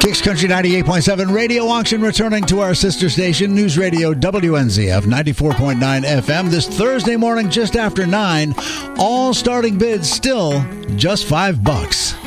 Kicks Country 98.7 radio auction returning to our sister station, News Radio WNZF 94.9 FM. This Thursday morning just after 9. All starting bids still just $5.